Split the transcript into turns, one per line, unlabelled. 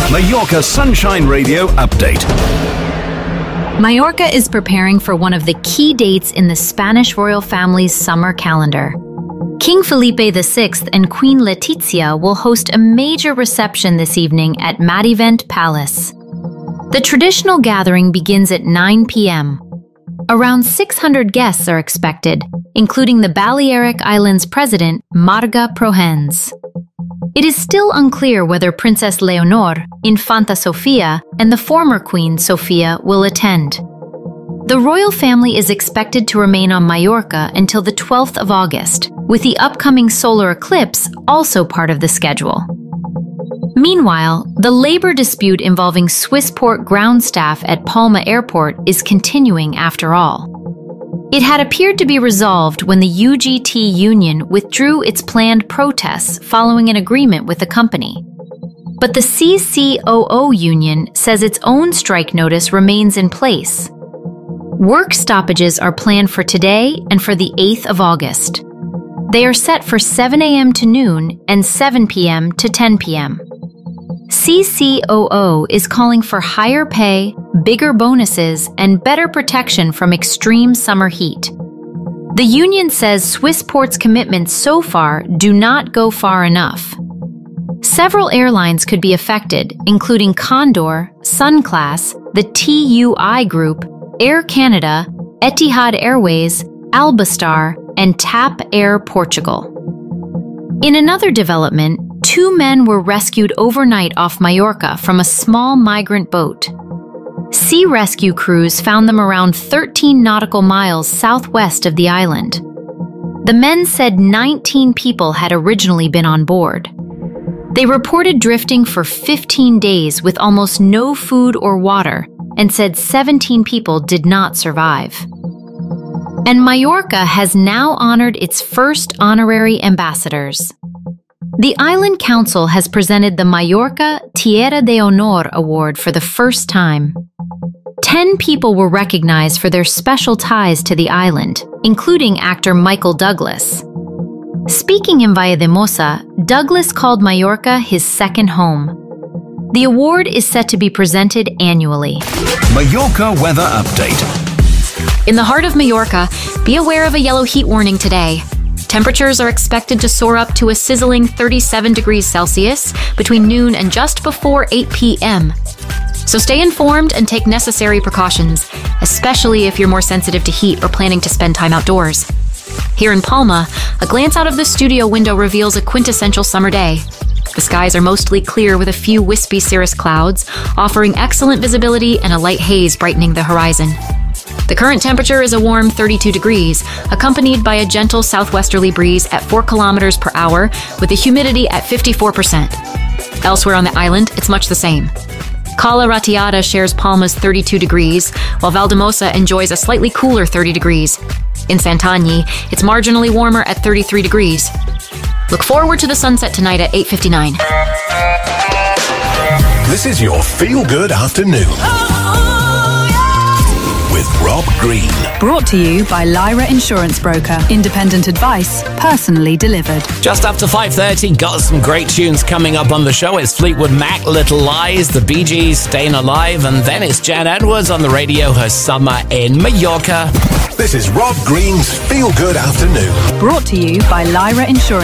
Mallorca Sunshine Radio Update.
Mallorca is preparing for one of the key dates in the Spanish royal family's summer calendar. King Felipe VI and Queen Letizia will host a major reception this evening at Madivent Palace. The traditional gathering begins at 9 p.m. Around 600 guests are expected, including the Balearic Islands president, Marga Prohens. It is still unclear whether Princess Leonor, Infanta Sofia, and the former Queen Sofia will attend. The royal family is expected to remain on Mallorca until the 12th of August, with the upcoming solar eclipse also part of the schedule. Meanwhile, the labor dispute involving Swissport ground staff at Palma Airport is continuing after all. It had appeared to be resolved when the UGT union withdrew its planned protests following an agreement with the company. But the CCOO union says its own strike notice remains in place. Work stoppages are planned for today and for the 8th of August. They are set for 7 a.m. to noon and 7 p.m. to 10 p.m. CCOO is calling for higher pay, bigger bonuses, and better protection from extreme summer heat. The union says Swissport's commitments so far do not go far enough. Several airlines could be affected, including Condor, Sunclass, the TUI Group, Air Canada, Etihad Airways, Albastar, and TAP Air Portugal. In another development, 2 men were rescued overnight off Mallorca from a small migrant boat. Sea rescue crews found them around 13 nautical miles southwest of the island. The men said 19 people had originally been on board. They reported drifting for 15 days with almost no food or water and said 17 people did not survive. And Mallorca has now honored its first honorary ambassadors. The Island Council has presented the Mallorca Tierra de Honor Award for the first time. 10 people were recognized for their special ties to the island, including actor Michael Douglas. Speaking in Valldemosa, Douglas called Mallorca his second home. The award is set to be presented annually.
Mallorca Weather Update.
In the heart of Mallorca, be aware of a yellow heat warning today. Temperatures are expected to soar up to a sizzling 37 degrees Celsius between noon and just before 8 p.m. So stay informed and take necessary precautions, especially if you're more sensitive to heat or planning to spend time outdoors. Here in Palma, a glance out of the studio window reveals a quintessential summer day. The skies are mostly clear with a few wispy cirrus clouds, offering excellent visibility and a light haze brightening the horizon. The current temperature is a warm 32 degrees, accompanied by a gentle southwesterly breeze at 4 kilometers per hour with a humidity at 54%. Elsewhere on the island, it's much the same. Cala Ratiada shares Palma's 32 degrees, while Valldemosa enjoys a slightly cooler 30 degrees. In Santanyí, it's marginally warmer at 33 degrees. Look forward to the sunset tonight at 8:59.
This is your feel-good afternoon. With Rob Green.
Brought to you by Lyra Insurance Broker. Independent advice, personally delivered.
Just after 5:30, got some great tunes coming up on the show. It's Fleetwood Mac, Little Lies, the Bee Gees, Staying Alive, and then it's Jan Edwards on the radio, her summer in Mallorca.
This is Rob Green's Feel Good Afternoon.
Brought to you by Lyra Insurance